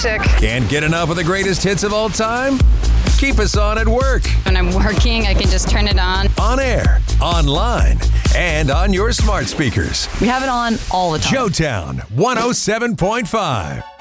music. Can't get enough of the greatest hits of all time? Keep us on at work. When I'm working, I can just turn it on air, online, and on your smart speakers. We have it on all the time. Joetown 107.5.